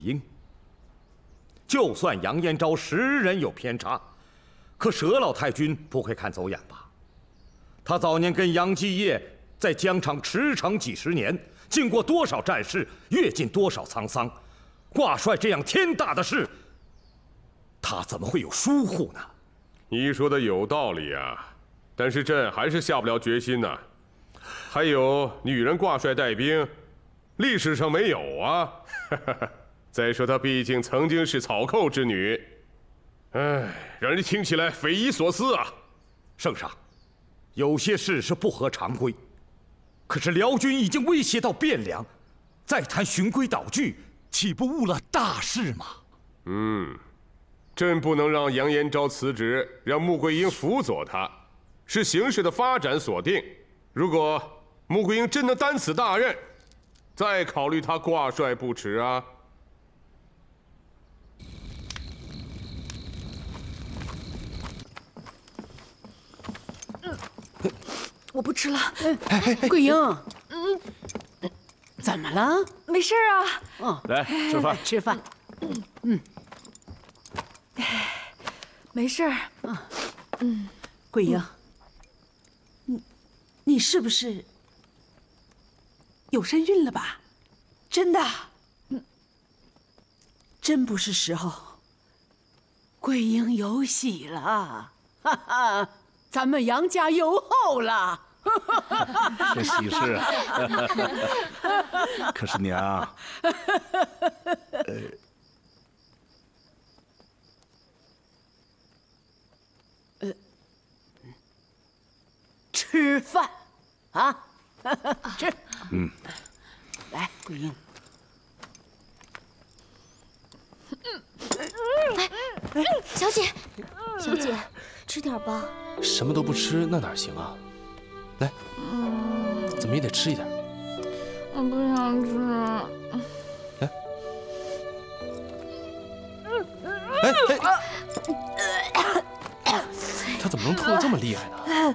英。就算杨延昭识人有偏差，可佘老太君不会看走眼吧？他早年跟杨继业在疆场驰骋几十年，经过多少战事，阅尽多少沧桑，挂帅这样天大的事，他怎么会有疏忽呢？ 你说的有道理啊，但是朕还是下不了决心呢。还有女人挂帅带兵，历史上没有啊。再说她毕竟曾经是草寇之女，让人听起来匪夷所思啊。 圣上，有些事是不合常规，可是辽军已经威胁到汴梁，再谈循规蹈矩，岂不误了大事吗？ 朕不能让杨延昭辞职，让穆桂英辅佐他，是形势的发展所定。如果穆桂英真能担此大任，再考虑他挂帅不迟啊。 我不吃了。 桂英，怎么了？ 没事啊。 来吃饭。 吃饭。 没事。 桂英，你是不是有身孕了吧？真的？真不是时候。桂英有喜了，哈哈，咱们杨家有后了。 这喜事啊！可是娘， 吃饭啊，吃。来，桂英。 小姐，小姐，吃点吧。 什么都不吃，那哪行啊？来，怎么也得吃一点。 我不想吃。 哎，他怎么能吐得这么厉害呢？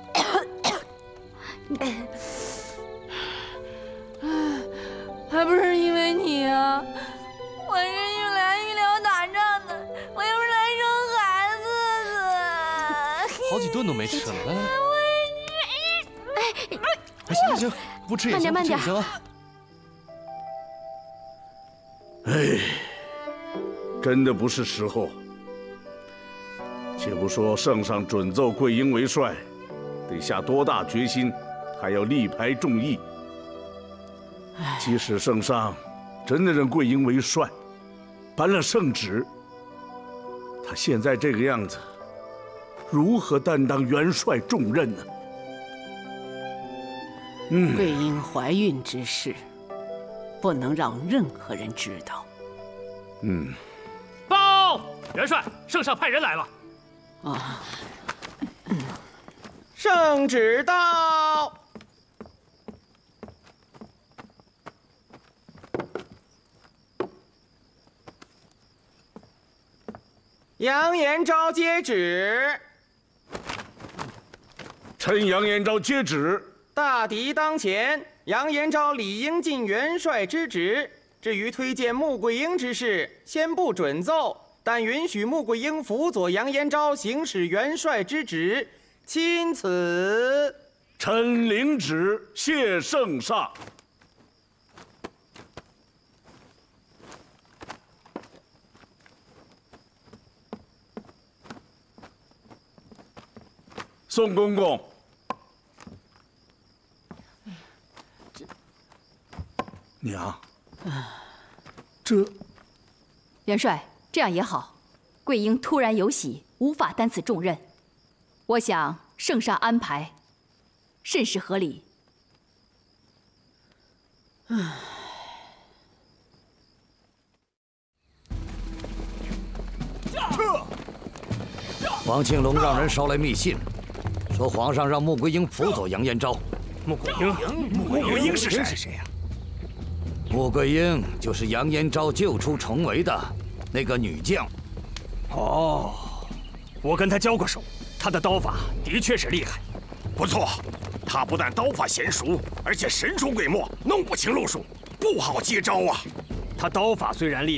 还不是因为你啊！我是来医疗打仗的，我又不是来生孩子的。 好几顿都没吃了，来来。行行行，不吃也行， 慢点不吃也行啊。 真的不是时候。且不说圣上准奏桂英为帅，得下多大决心，还要力排众议。即使圣上真的认桂英为帅，颁了圣旨，他现在这个样子，如何担当元帅重任呢？ 桂英怀孕之事，不能让任何人知道。 报，元帅，圣上派人来了。 圣旨到。杨延昭接旨。 臣杨延昭接旨。 大敌当前，杨延昭理应尽元帅之职。至于推荐穆桂英之事，先不准奏，但允许穆桂英辅佐杨延昭行使元帅之职。钦此。 臣领旨，谢圣上。宋公公。娘， 元帅，这样也好。桂英突然有喜，无法担此重任，我想圣上安排甚是合理。 王庆龙让人捎来密信，说皇上让穆桂英辅佐杨延昭。 穆桂英是谁呀？ 穆桂英就是杨延昭救出重围的那个女将。 哦，我跟她交过手，她的刀法的确是厉害。 不错，她不但刀法娴熟，而且神出鬼没，弄不清路数，不好接招啊。 他刀法虽然厉